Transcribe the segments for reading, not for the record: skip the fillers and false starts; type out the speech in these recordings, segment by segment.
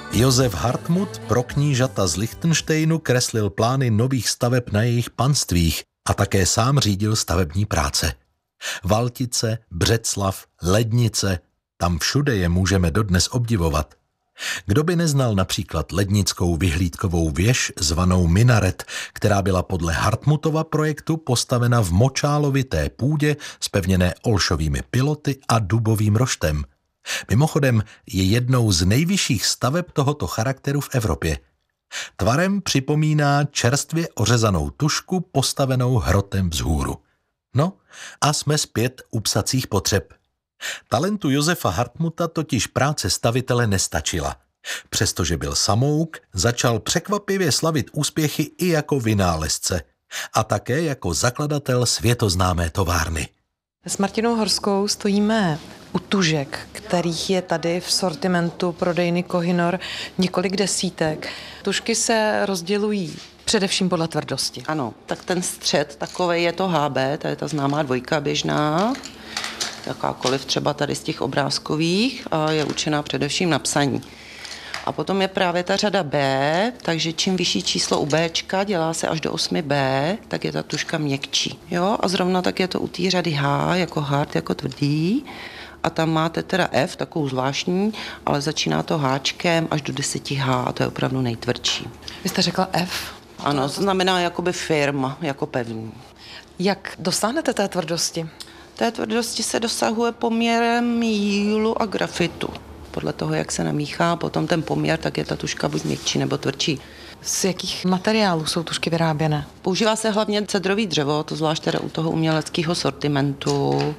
Josef Hartmut pro knížata z Lichtenštejnu kreslil plány nových staveb na jejich panstvích a také sám řídil stavební práce. Valtice, Břeclav, Lednice, tam všude je můžeme dodnes obdivovat. Kdo by neznal například lednickou vyhlídkovou věž zvanou Minaret, která byla podle Hartmutova projektu postavena v močálovité půdě zpevněné olšovými piloty a dubovým roštem. Mimochodem je jednou z nejvyšších staveb tohoto charakteru v Evropě. Tvarem připomíná čerstvě ořezanou tušku postavenou hrotem vzhůru. No a jsme zpět u psacích potřeb. Talentu Josefa Hartmuta totiž práce stavitele nestačila. Přestože byl samouk, začal překvapivě slavit úspěchy i jako vynálezce a také jako zakladatel světoznámé továrny. S Martinou Horskou stojíme u tužek, kterých je tady v sortimentu prodejny Kohinor několik desítek. Tužky se rozdělují především podle tvrdosti. Ano, tak ten střed takovej je to HB, to je ta známá dvojka běžná, jakákoliv třeba tady z těch obrázkových a je určená především na psaní. A potom je právě ta řada B, takže čím vyšší číslo u Bčka, dělá se až do 8B, tak je ta tužka měkčí. Jo? A zrovna tak je to u té řady H, jako hard, jako tvrdý. A tam máte teda F, takovou zvláštní, ale začíná to Hčkem až do 10H a to je opravdu nejtvrdší. Vy jste řekla F? Ano, to znamená jakoby firma, jako pevný. Jak dosáhnete té tvrdosti? Té tvrdosti se dosahuje poměrem jílu a grafitu. Podle toho, jak se namíchá potom ten poměr, tak je ta tužka buď měkčí nebo tvrdší. Z jakých materiálů jsou tužky vyráběné? Používá se hlavně cedrový dřevo, to zvlášť teda u toho uměleckého sortimentu.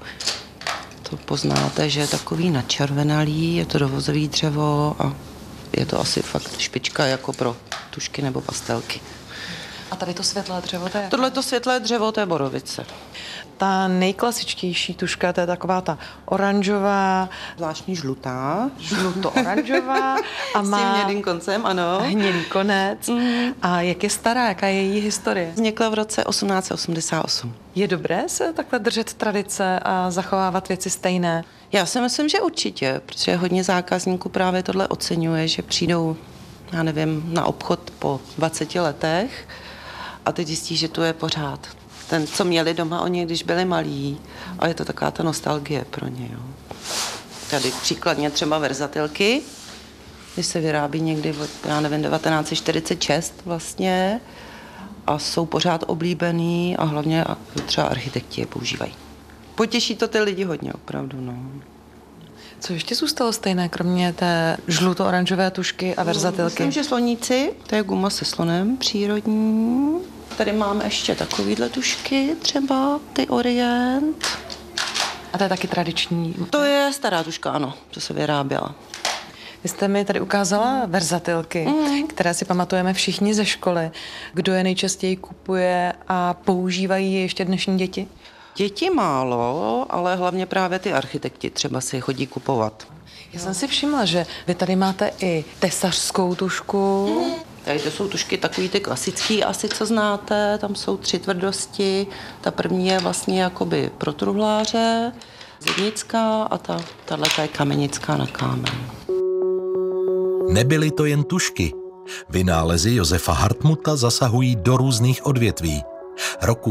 To poznáte, že je takový načervenalý, je to dovozový dřevo a je to asi fakt špička jako pro tužky nebo pastelky. A tady to světlé dřevo, to je? Tohleto světlé dřevo, to je borovice. Ta nejklasičtější tužka, to je taková ta oranžová. Zvláštní žlutá. Žluto-oranžová. A má s tím hnědým koncem, ano. Hnědý konec. A jak je stará, jaká je její historie? Vznikla v roce 1888. Je dobré se takhle držet tradice a zachovávat věci stejné? Já si myslím, že určitě, protože hodně zákazníků právě tohle oceňuje, že přijdou, já nevím, na obchod po 20 letech a teď zjistí, že tu je pořád ten, co měli doma oni, když byli malí, a je to taková ta nostalgie pro ně. Jo. Tady příkladně třeba verzatilky, když se vyrábí někdy od, já nevím, 1946 vlastně a jsou pořád oblíbený a hlavně třeba architekti je používají. Potěší to ty lidi hodně, opravdu, no. Co ještě zůstalo stejné, kromě té žluto-oranžové tužky a verzatilky? Myslím, že sloníci, to je guma se slonem přírodní. Tady máme ještě takovýhle tužky, třeba ty Orient. A to je taky tradiční? To je stará tužka, ano, co se vyráběla. Vy jste mi tady ukázala verzatilky, které si pamatujeme všichni ze školy. Kdo je nejčastěji kupuje a používají je ještě dnešní děti? Děti málo, ale hlavně právě ty architekti třeba si je chodí kupovat. Já jsem si všimla, že vy tady máte i tesařskou tužku. Tady to jsou tužky takový ty klasický asi, co znáte, tam jsou 3 tvrdosti. Ta první je vlastně jakoby pro truhláře, zednická a tato je kamenická na kámen. Nebyly to jen tužky. Vynálezy Josefa Hartmuta zasahují do různých odvětví. Roku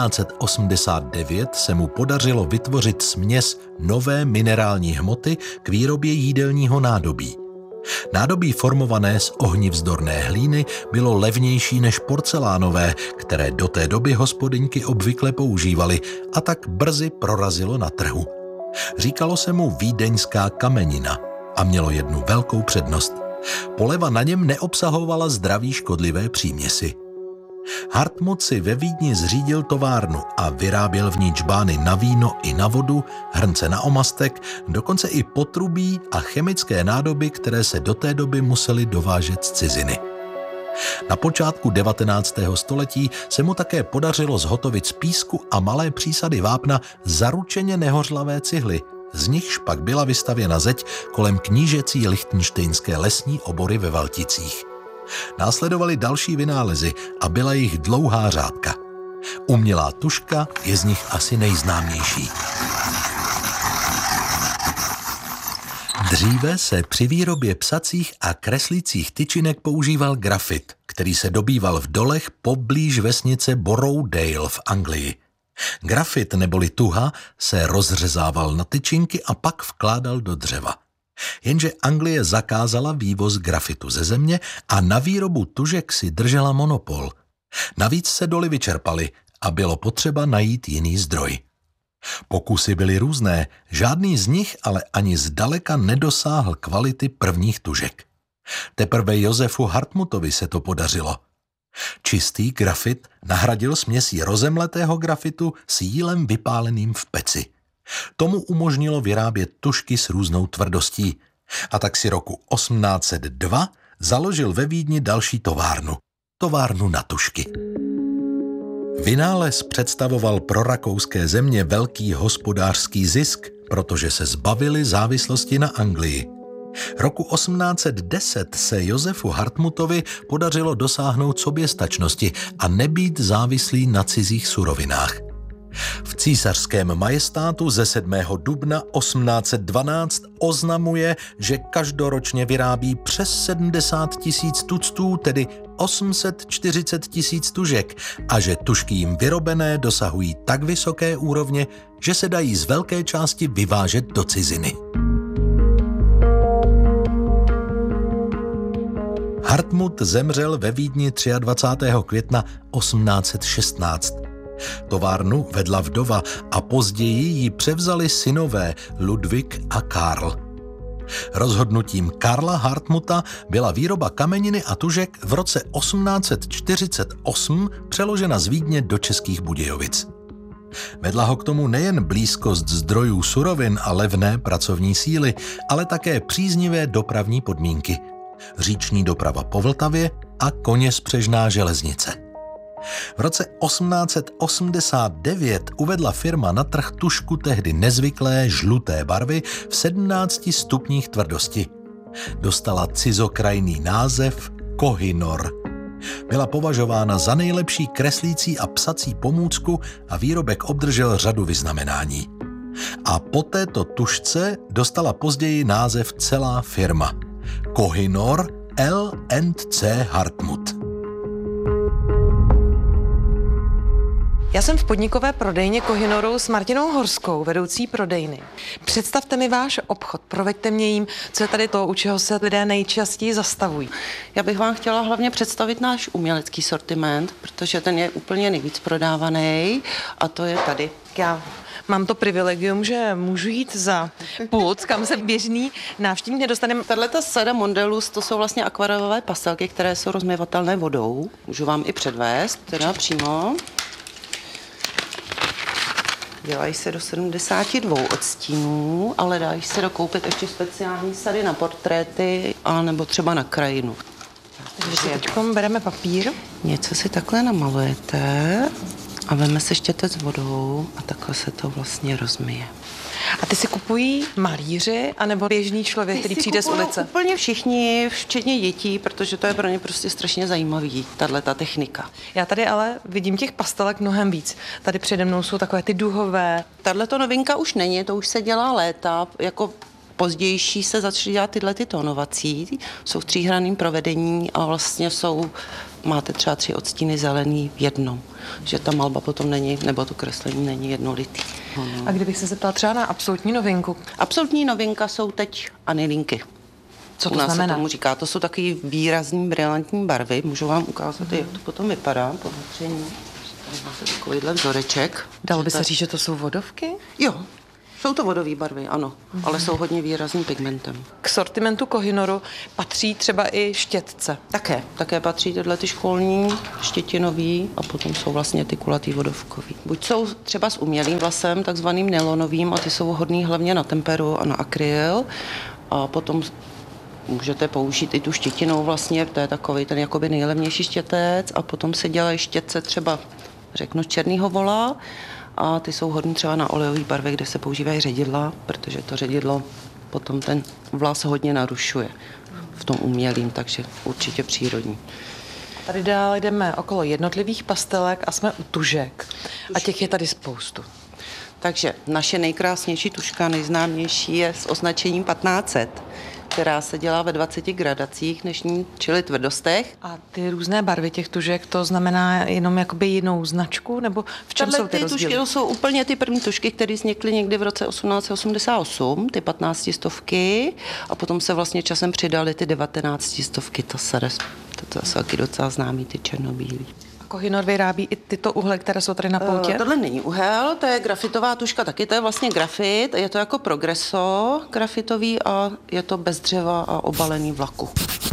1789 se mu podařilo vytvořit směs nové minerální hmoty k výrobě jídelního nádobí. Nádobí formované z ohnivzdorné hlíny bylo levnější než porcelánové, které do té doby hospodyňky obvykle používaly, a tak brzy prorazilo na trhu. Říkalo se mu vídeňská kamenina a mělo jednu velkou přednost. Poleva na něm neobsahovala zdraví škodlivé příměsi. Hartmut si ve Vídni zřídil továrnu a vyráběl v ní džbány na víno i na vodu, hrnce na omastek, dokonce i potrubí a chemické nádoby, které se do té doby musely dovážet z ciziny. Na počátku 19. století se mu také podařilo zhotovit z písku a malé přísady vápna zaručeně nehořlavé cihly, z nichž pak byla vystavěna zeď kolem knížecí lichtenštejnské lesní obory ve Valticích. Následovaly další vynálezy a byla jich dlouhá řádka. Umělá tužka je z nich asi nejznámější. Dříve se při výrobě psacích a kreslících tyčinek používal grafit, který se dobýval v dolech poblíž vesnice Borrowdale v Anglii. Grafit neboli tuha se rozřezával na tyčinky a pak vkládal do dřeva. Jenže Anglie zakázala vývoz grafitu ze země a na výrobu tužek si držela monopol. Navíc se doly vyčerpaly a bylo potřeba najít jiný zdroj. Pokusy byly různé, žádný z nich ale ani zdaleka nedosáhl kvality prvních tužek. Teprve Josefu Hartmutovi se to podařilo. Čistý grafit nahradil směsí rozemletého grafitu s jílem vypáleným v peci. Tomu umožnilo vyrábět tužky s různou tvrdostí. A tak si roku 1802 založil ve Vídni další továrnu na tužky. Vynález představoval pro rakouské země velký hospodářský zisk, protože se zbavili závislosti na Anglii. Roku 1810 se Josefu Hartmutovi podařilo dosáhnout soběstačnosti a nebýt závislý na cizích surovinách. V císařském majestátu ze 7. dubna 1812 oznamuje, že každoročně vyrábí přes 70 000 tuctů, tedy 840 000 tužek, a že tužky jim vyrobené dosahují tak vysoké úrovně, že se dají z velké části vyvážet do ciziny. Hartmut zemřel ve Vídni 23. května 1816. Továrnu vedla vdova a později ji převzali synové Ludvík a Karl. Rozhodnutím Karla Hartmuta byla výroba kameniny a tužek v roce 1848 přeložena z Vídně do Českých Budějovic. Vedla ho k tomu nejen blízkost zdrojů surovin a levné pracovní síly, ale také příznivé dopravní podmínky. Říční doprava po Vltavě a koněspřežná železnice. V roce 1889 uvedla firma na trh tužku tehdy nezvyklé žluté barvy v 17 stupních tvrdosti. Dostala cizokrajný název Kohinor. Byla považována za nejlepší kreslící a psací pomůcku a výrobek obdržel řadu vyznamenání. A po této tužce dostala později název celá firma. Kohinor L&C Hartmut. Já jsem v podnikové prodejně Kohinoru s Martinou Horskou, vedoucí prodejny. Představte mi váš obchod, proveďte mě jím, co je tady to, u čeho se lidé nejčastěji zastavují. Já bych vám chtěla hlavně představit náš umělecký sortiment, protože ten je úplně nejvíc prodávaný a to je tady. Já mám to privilegium, že můžu jít za pult, kam se běžný návštěvník nedostane. Tato sada modelů, to jsou vlastně akvarelové pastelky, které jsou rozměvatelné vodou. Můžu vám i předvést, teda přímo. Dělají se do 72 odstínů, ale dají se dokoupit ještě speciální sady na portréty a nebo třeba na krajinu. Takže teď bereme papír. Něco si takhle namalujete a veme se štětec s vodou a takhle se to vlastně rozmije. A ty si kupují malíři, anebo běžný člověk, který přijde z ulice? Úplně všichni, včetně dětí, protože to je pro ně prostě strašně zajímavý, tato technika. Já tady ale vidím těch pastelek mnohem víc. Tady přede mnou jsou takové ty duhové. Tato novinka už není, to už se dělá léta, jako pozdější se začaly dělat tyhle ty tónovací, jsou v tříhranném provedení a vlastně máte třeba 3 odstíny zelený v jednom, že ta malba potom není, nebo to kreslení není jednolitý. A kdybych se zeptala třeba na absolutní novinku? Absolutní novinka jsou teď anilinky. Co to u nás znamená? se tomu říká, to jsou takový výrazný brilantní barvy, můžu vám ukázat, jak to potom vypadá po vetření. Tady máte takovýhle vzoreček. Dalo by se říct, že to jsou vodovky? Jo. Jsou to vodové barvy, ano, ale jsou hodně výrazným pigmentem. K sortimentu Kohinoru patří třeba i štětce. Také patří tyhle ty školní, štětinový a potom jsou vlastně ty kulatý vodovkový. Buď jsou třeba s umělým vlasem, takzvaným nylonovým, a ty jsou hodný hlavně na temperu a na akryl. A potom můžete použít i tu štětinou vlastně, to je takový ten jakoby nejlevnější štětec a potom se dělají štětce třeba, řeknu, z černýho vola. A ty jsou hodný třeba na olejové barvy, kde se používají ředidla, protože to ředidlo potom ten vlas hodně narušuje v tom umělým, takže určitě přírodní. Tady dál jdeme okolo jednotlivých pastelek a jsme u tužek. A těch je tady spoustu. Takže naše nejkrásnější tužka, nejznámější, je s označením 1500, která se dělá ve 20 gradacích dnešní, čili tvrdostech. A ty různé barvy těch tužek, to znamená jenom jakoby jinou značku, nebo v čem jsou ty rozdíly? Tužky jsou úplně ty první tužky, které vznikly někdy v roce 1888, ty 15 stovky, a potom se vlastně časem přidaly ty 19 stovky, to jsou taky docela známý, ty černobílý. Kohinoor vyrábí i tyto uhle, které jsou tady na poutě? Tohle není uhel, to je grafitová tužka taky, to je vlastně grafit, je to jako progreso grafitový a je to bez dřeva a obalený v laku.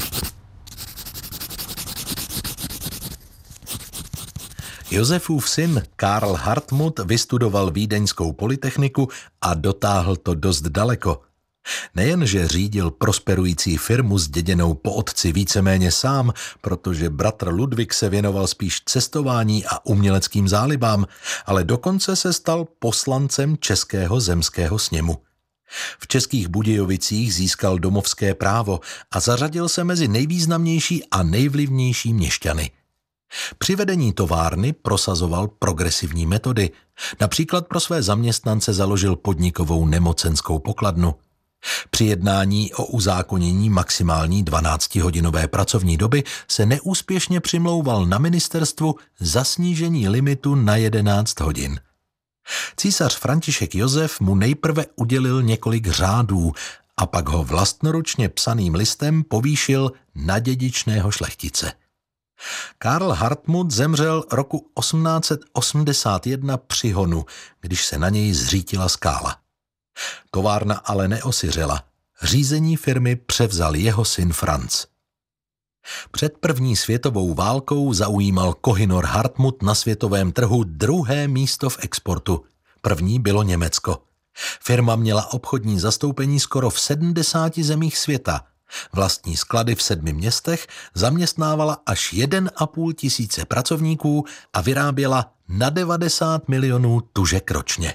Josefův syn Karl Hartmut vystudoval Vídeňskou polytechniku a dotáhl to dost daleko. Nejenže řídil prosperující firmu zděděnou po otci víceméně sám, protože bratr Ludvík se věnoval spíš cestování a uměleckým zálibám, ale dokonce se stal poslancem Českého zemského sněmu. V Českých Budějovicích získal domovské právo a zařadil se mezi nejvýznamnější a nejvlivnější měšťany. Při vedení továrny prosazoval progresivní metody. Například pro své zaměstnance založil podnikovou nemocenskou pokladnu. Při jednání o uzákonění maximální 12-hodinové pracovní doby se neúspěšně přimlouval na ministerstvu za snížení limitu na 11 hodin. Císař František Josef mu nejprve udělil několik řádů a pak ho vlastnoručně psaným listem povýšil na dědičného šlechtice. Karl Hartmut zemřel roku 1881 při honu, když se na něj zřítila skála. Továrna ale neosiřela. Řízení firmy převzal jeho syn Franz. Před první světovou válkou zaujímal Kohinoor Hartmut na světovém trhu 2. místo v exportu. První bylo Německo. Firma měla obchodní zastoupení skoro v 70 zemích světa. Vlastní sklady v 7 městech, zaměstnávala až 1,5 tisíce pracovníků a vyráběla na 90 milionů tužek ročně.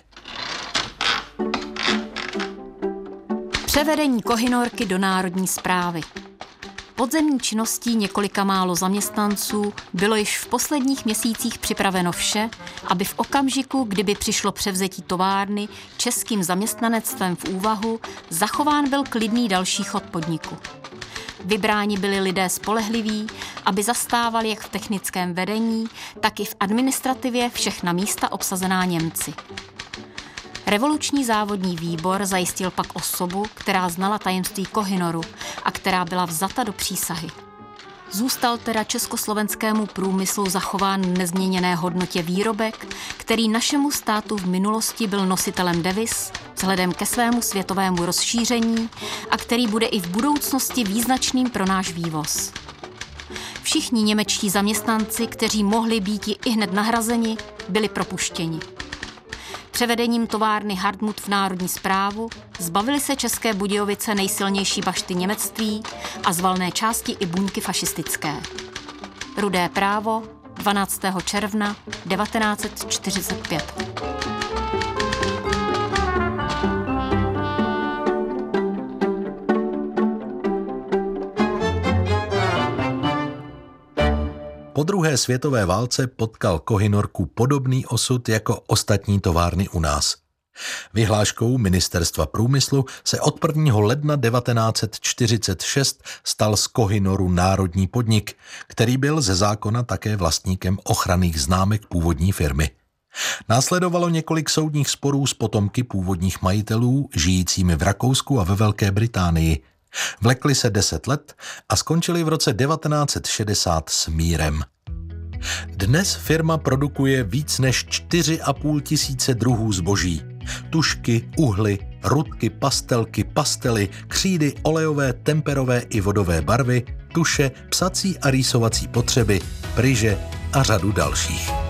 Převedení Kohinoorky do národní správy. Podzemní činností několika málo zaměstnanců bylo již v posledních měsících připraveno vše, aby v okamžiku, kdyby přišlo převzetí továrny českým zaměstnanectvem v úvahu, zachován byl klidný další chod podniku. Vybráni byli lidé spolehliví, aby zastávali jak v technickém vedení, tak i v administrativě všechna místa obsazená Němci. Revoluční závodní výbor zajistil pak osobu, která znala tajemství Kohinooru a která byla vzata do přísahy. Zůstal teda československému průmyslu zachován nezměněné hodnotě výrobek, který našemu státu v minulosti byl nositelem deviz vzhledem ke svému světovému rozšíření a který bude i v budoucnosti význačným pro náš vývoz. Všichni němečtí zaměstnanci, kteří mohli být i hned nahrazeni, byli propuštěni. Převedením továrny Hartmut v národní správu zbavili se České Budějovice nejsilnější bašty němectví a z valné části i buňky fašistické. Rudé právo 12. června 1945. Po druhé světové válce potkal Kohinoorku podobný osud jako ostatní továrny u nás. Vyhláškou Ministerstva průmyslu se od 1. ledna 1946 stal z Kohinooru národní podnik, který byl ze zákona také vlastníkem ochranných známek původní firmy. Následovalo několik soudních sporů s potomky původních majitelů žijícími v Rakousku a ve Velké Británii. Vlekli se 10 let a skončili v roce 1960 s mírem. Dnes firma produkuje víc než 4,5 tisíce druhů zboží. Tužky, uhly, rudky, pastelky, pastely, křídy, olejové, temperové i vodové barvy, tuše, psací a rýsovací potřeby, pryže a řadu dalších.